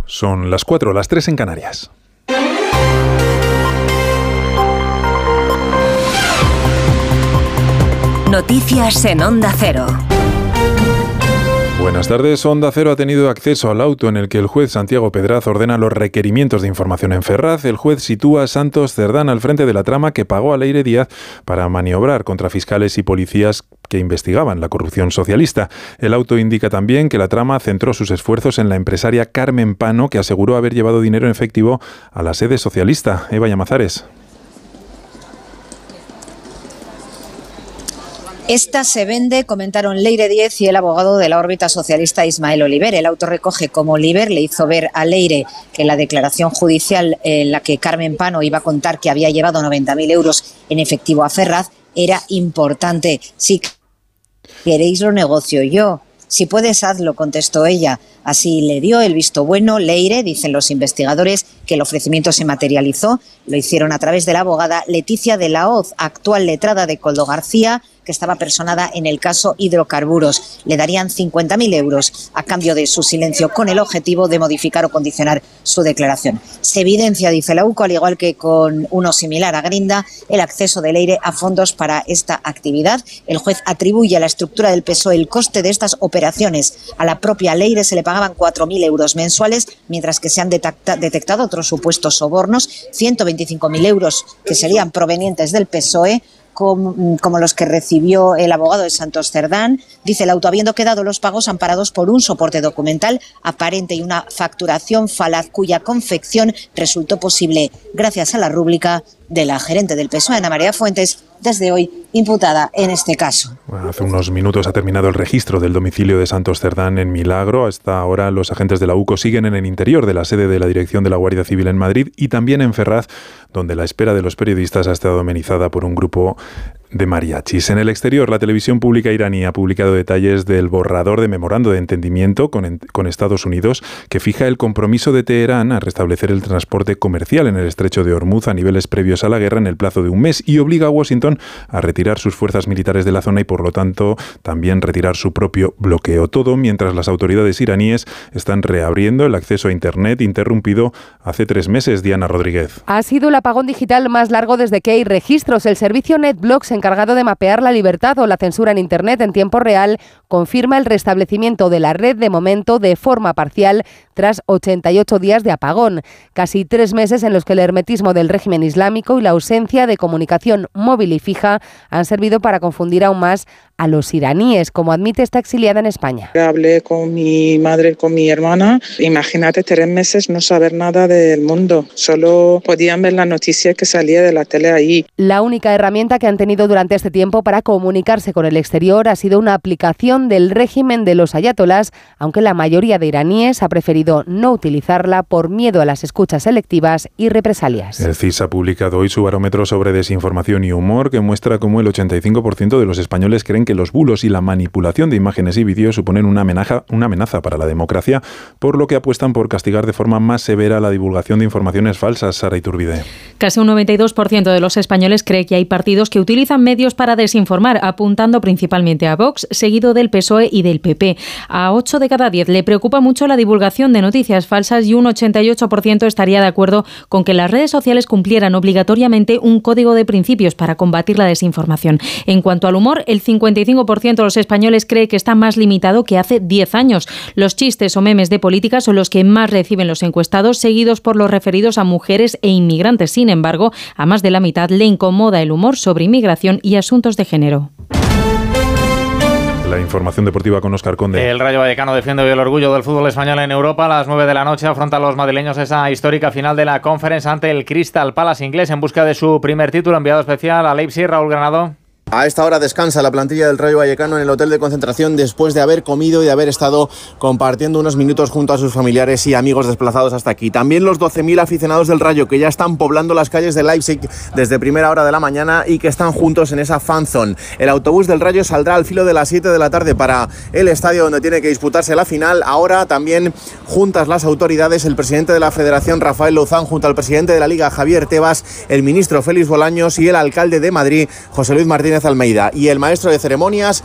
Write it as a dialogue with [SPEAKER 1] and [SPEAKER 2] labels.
[SPEAKER 1] Son las 4, las 3 en Canarias.
[SPEAKER 2] Noticias en Onda Cero.
[SPEAKER 1] Buenas tardes. Onda Cero ha tenido acceso al auto en el que el juez Santiago Pedraz ordena los requerimientos de información en Ferraz. El juez sitúa a Santos Cerdán al frente de la trama que pagó a Leire Díaz para maniobrar contra fiscales y policías que investigaban la corrupción socialista. El auto indica también que la trama centró sus esfuerzos en la empresaria Carmen Pano, que aseguró haber llevado dinero en efectivo a la sede socialista. Eva Llamazares.
[SPEAKER 3] Esta se vende, comentaron Leire Díez y el abogado de la órbita socialista Ismael Oliver. El auto recoge cómo Oliver le hizo ver a Leire que la declaración judicial en la que Carmen Pano iba a contar que había llevado 90.000 euros en efectivo a Ferraz era importante. Si queréis lo negocio yo. Si puedes, hazlo, contestó ella. Así le dio el visto bueno Leire, dicen los investigadores, que el ofrecimiento se materializó. Lo hicieron a través de la abogada Leticia de la Hoz, actual letrada de Koldo García, que estaba personada en el caso Hidrocarburos. Le darían 50.000 euros a cambio de su silencio con el objetivo de modificar o condicionar su declaración. Se evidencia, dice la UCO, al igual que con uno similar a Grinda, el acceso de Leire a fondos para esta actividad. El juez atribuye a la estructura del PSOE el coste de estas operaciones. A la propia Leire se le pagaban 4.000 euros mensuales, mientras que se han detectado otros supuestos sobornos, 125.000 euros que serían provenientes del PSOE, como los que recibió el abogado de Santos Cerdán. Dice el auto, habiendo quedado los pagos amparados por un soporte documental aparente y una facturación falaz cuya confección resultó posible gracias a la rúbrica de la gerente del PSOE, Ana María Fuentes, desde hoy imputada en este caso.
[SPEAKER 1] Bueno, hace unos minutos ha terminado el registro del domicilio de Santos Cerdán en Milagro. Hasta ahora los agentes de la UCO siguen en el interior de la sede de la Dirección de la Guardia Civil en Madrid y también en Ferraz, donde la espera de los periodistas ha estado amenizada por un grupo de mariachis. En el exterior, la televisión pública iraní ha publicado detalles del borrador de memorando de entendimiento con Estados Unidos que fija el compromiso de Teherán a restablecer el transporte comercial en el estrecho de Hormuz a niveles previos a la guerra en el plazo de un mes y obliga a Washington a retirar sus fuerzas militares de la zona y por lo tanto también retirar su propio bloqueo. Todo mientras las autoridades iraníes están reabriendo el acceso a Internet interrumpido hace 3 meses. Diana Rodríguez.
[SPEAKER 4] Ha sido el apagón digital más largo desde que hay registros. El servicio NetBlocks, encargado de mapear la libertad o la censura en Internet en tiempo real, confirma el restablecimiento de la red de momento de forma parcial tras 88 días de apagón. Casi 3 meses en los que el hermetismo del régimen islámico y la ausencia de comunicación móvil y fija han servido para confundir aún más a los iraníes, como admite esta exiliada en España.
[SPEAKER 5] Hablé con mi madre, con mi hermana. Imagínate 3 meses no saber nada del mundo. Solo podían ver las noticias que salía de la tele ahí.
[SPEAKER 4] La única herramienta que han tenido durante este tiempo para comunicarse con el exterior ha sido una aplicación del régimen de los ayatolás, aunque la mayoría de iraníes ha preferido no utilizarla por miedo a las escuchas selectivas y represalias.
[SPEAKER 1] El CIS ha publicado hoy su barómetro sobre desinformación y humor, que muestra cómo el 85% de los españoles creen que los bulos y la manipulación de imágenes y vídeos suponen una amenaza para la democracia, por lo que apuestan por castigar de forma más severa la divulgación de informaciones falsas. Sara Iturbide.
[SPEAKER 6] Casi un 92% de los españoles cree que hay partidos que utilizan medios para desinformar, apuntando principalmente a Vox, seguido del PSOE y del PP. A 8 de cada 10 le preocupa mucho la divulgación de noticias falsas y un 88% estaría de acuerdo con que las redes sociales cumplieran obligatoriamente un código de principios para combatir la desinformación. En cuanto al humor, el 55% de los españoles cree que está más limitado que hace 10 años. Los chistes o memes de política son los que más reciben los encuestados, seguidos por los referidos a mujeres e inmigrantes. Sin embargo, a más de la mitad le incomoda el humor sobre inmigración y asuntos de género.
[SPEAKER 1] La información deportiva con Óscar Conde.
[SPEAKER 7] El Rayo Vallecano defiende hoy el orgullo del fútbol español en Europa. A las 9 de la noche afrontan los madrileños esa histórica final de la Conference ante el Crystal Palace inglés en busca de su primer título. Enviado especial a Leipzig, Raúl Granado.
[SPEAKER 8] A esta hora descansa la plantilla del Rayo Vallecano en el hotel de concentración después de haber comido y de haber estado compartiendo unos minutos junto a sus familiares y amigos desplazados hasta aquí. También los 12.000 aficionados del Rayo que ya están poblando las calles de Leipzig desde primera hora de la mañana y que están juntos en esa fanzone. El autobús del Rayo saldrá al filo de las 7 de la tarde para el estadio donde tiene que disputarse la final. Ahora también juntas las autoridades, el presidente de la Federación Rafael Lozán junto al presidente de la Liga Javier Tebas, el ministro Félix Bolaños y el alcalde de Madrid José Luis Martínez Almeida. Y el maestro de ceremonias